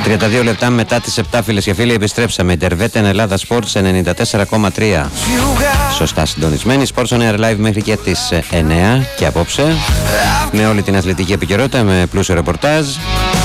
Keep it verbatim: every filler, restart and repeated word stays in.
τριάντα δύο λεπτά μετά τις επτά, φίλες και φίλοι, επιστρέψαμε. Ιντερβέτεν Ελλάδα Sports ενενήντα τέσσερα κόμμα τρία. Σωστά συντονισμένοι. Sports on Air Live μέχρι και τις εννέα και απόψε. Με όλη την αθλητική επικαιρότητα, με πλούσιο ρεπορτάζ.